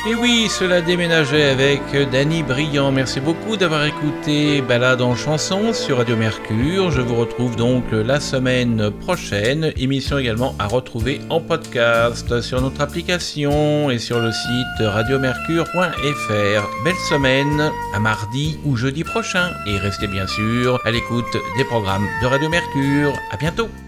Et oui, cela déménageait avec Danny Briand. Merci beaucoup d'avoir écouté Balade en chanson sur Radio Mercure. Je vous retrouve donc la semaine prochaine. Émission également à retrouver en podcast sur notre application et sur le site radiomercure.fr. Belle semaine, à mardi ou jeudi prochain. Et restez bien sûr à l'écoute des programmes de Radio Mercure. À bientôt.